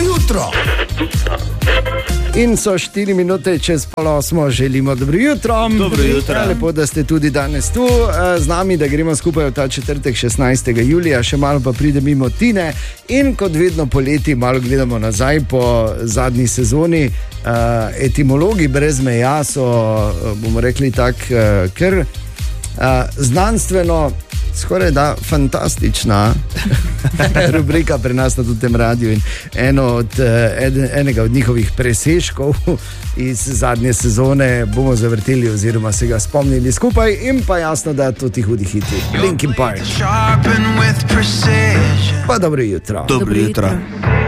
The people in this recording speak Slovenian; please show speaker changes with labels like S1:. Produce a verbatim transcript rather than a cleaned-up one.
S1: jutro. In so štiri minute čez pol osmo, želimo dobro jutro.
S2: Dobro jutro.
S1: Lepo, da ste tudi danes tu z nami, da gremo skupaj v ta četrtek šestnajstega julija, še malo pa pride mimo Tine. In kot vedno poleti malo gledamo nazaj po zadnji sezoni. Etimologi brez meja so, bomo rekli tak, ker znanstveno skoraj da fantastična rubrika pri nas na tem radiju in eno od, ed, enega od njihovih presežkov iz zadnje sezone bomo zavrteli oziroma se ga spomnili skupaj in pa jasno, da to ti hudi hiti. Linkin Park. Pa dobro jutro.
S2: Dobro jutro.